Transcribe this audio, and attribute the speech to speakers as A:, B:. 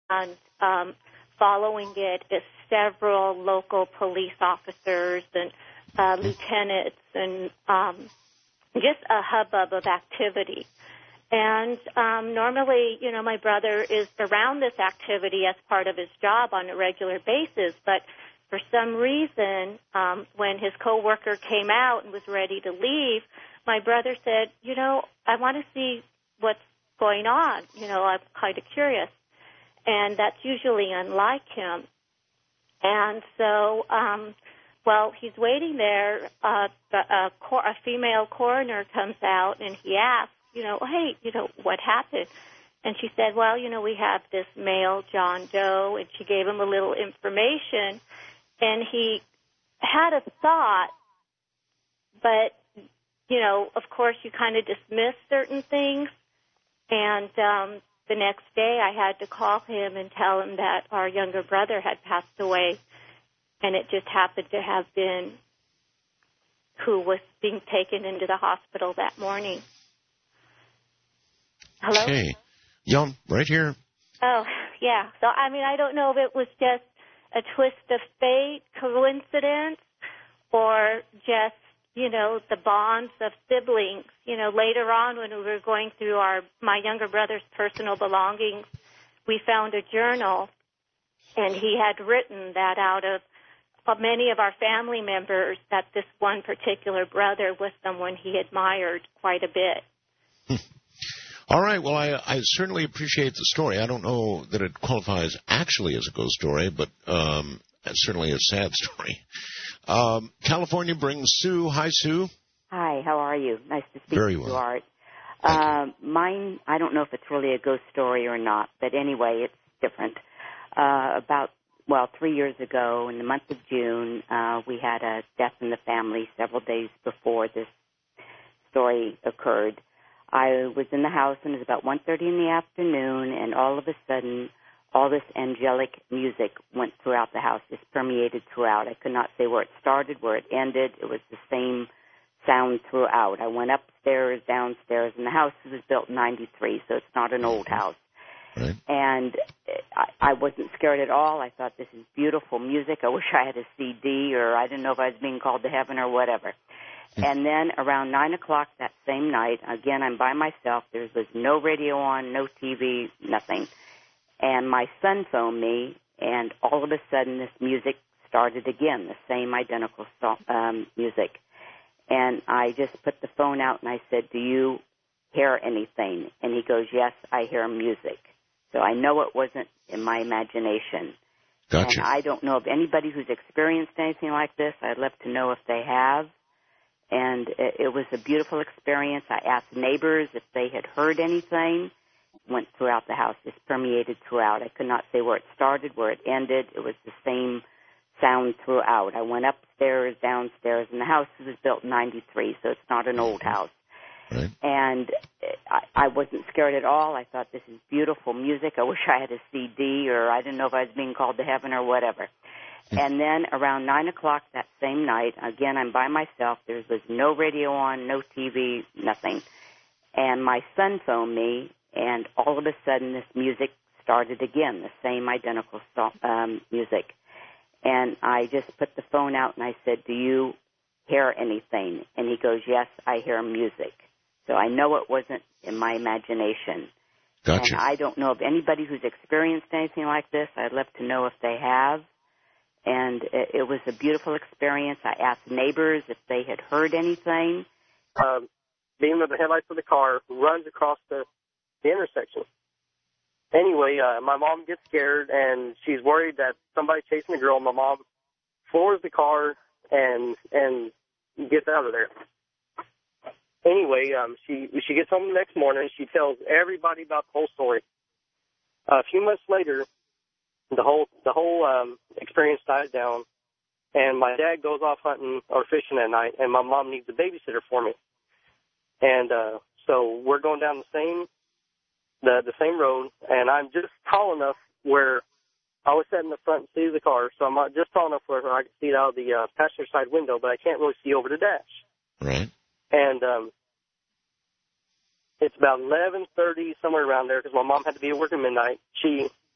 A: And following it is several local police officers and lieutenants and just a hubbub of activity. And normally, my brother is around this activity as part of his job on a regular basis, but for some reason, when his coworker came out and was ready to leave, my brother said, I want to see what's going on. I'm kind of curious. And that's usually unlike him. And so, he's waiting there. A female coroner comes out and he asks, hey, what happened? And she said, well, we have this male, John Doe, and she gave him a little information. And he had a thought, but, of course, you kind of dismiss certain things. And the next day I had to call him and tell him that our younger brother had passed away, and it just happened to have been who was being taken into the hospital that morning. Hello?
B: Okay. Yeah, right here.
A: Oh, yeah. So, I don't know if it was just a twist of fate, coincidence, or just, the bonds of siblings. Later on when we were going through my younger brother's personal belongings, we found a journal, and he had written that out of many of our family members that this one particular brother was someone he admired quite a bit.
B: All right. Well, I certainly appreciate the story. I don't know that it qualifies actually as a ghost story, but certainly a sad story. California brings Sue. Hi, Sue.
C: Hi, how are you? Nice to speak
B: Very
C: to
B: well.
C: you, Art. Mine, I don't know if it's really a ghost story or not, but anyway, it's different. About 3 years ago, in the month of June, we had a death in the family several days before this story occurred. I was in the house, and it was about 1:30 in the afternoon, and all of a sudden, all this angelic music went throughout the house, just permeated throughout. I could not say where it started, where it ended. It was the same sound throughout. I went upstairs, downstairs, and the house was built in 93, so it's not an old house.
B: Right.
C: And I wasn't scared at all. I thought, this is beautiful music. I wish I had a CD, or I didn't know if I was being called to heaven or whatever. And then around 9 o'clock that same night, again, I'm by myself. There was no radio on, no TV, nothing. And my son phoned me, and all of a sudden this music started again, the same identical music. And I just put the phone out and I said, do you hear anything? And he goes, yes, I hear music. So I know it wasn't in my imagination.
B: Gotcha.
C: And I don't know of anybody who's experienced anything like this. I'd love to know if they have. And it was a beautiful experience. I asked neighbors if they had heard anything. Went throughout the house, just permeated throughout. I could not say where it started, where it ended. It was the same sound throughout. I went upstairs, downstairs, and the house was built in 93, so it's not an old house.
B: Right.
C: And I wasn't scared at all. I thought, this is beautiful music. I wish I had a CD, or I didn't know if I was being called to heaven or whatever. And then around 9 o'clock that same night, again, I'm by myself. There was no radio on, no TV, nothing. And my son phoned me, and all of a sudden this music started again, the same identical music. And I just put the phone out and I said, do you hear anything? And he goes, yes, I hear music. So I know it wasn't in my imagination.
B: Gotcha.
C: And I don't know of anybody who's experienced anything like this. I'd love to know if they have. And it was a beautiful experience. I asked neighbors if they had heard anything.
D: Beam of the headlights of the car runs across the intersection. Anyway, my mom gets scared, and she's worried that somebody's chasing the girl. My mom floors the car and gets out of there. Anyway, she gets home the next morning. She tells everybody about the whole story. A few months later, the whole experience dies down, and my dad goes off hunting or fishing at night, and my mom needs a babysitter for me. And so we're going down the same road, and I'm just tall enough where I was sitting in the front seat of the car, so I'm just tall enough where I can see it out of the passenger side window, but I can't really see over the dash.
B: Right.
D: And it's about 11:30, somewhere around there, because my mom had to be at work at midnight. She